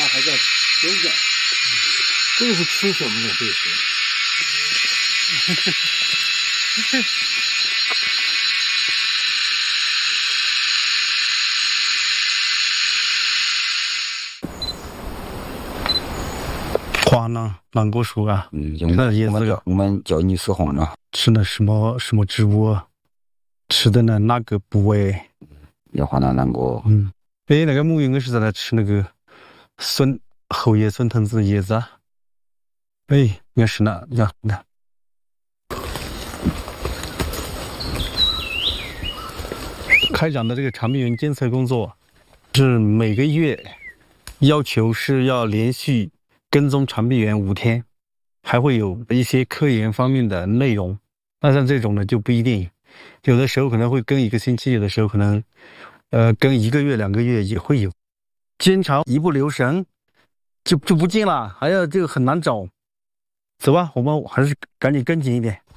还在休着。这个是吃什么的？这是。花呢？南果树啊？ 用我们叫你是红了。 吃的什么植物？吃的呢？哪个部位？ 要花那南果。 那个母应该是在那吃那个后叶笋藤子叶子啊。应该是那，你看。开展的这个长臂猿监测工作是每个月要求是要连续跟踪长臂猿5天，还会有一些科研方面的内容。那像这种呢就不一定，有的时候可能会跟1个星期，有的时候可能跟1个月2个月也会有。经常一不留神就不见了，还要这个很难找。走吧，我们还是赶紧跟紧一点。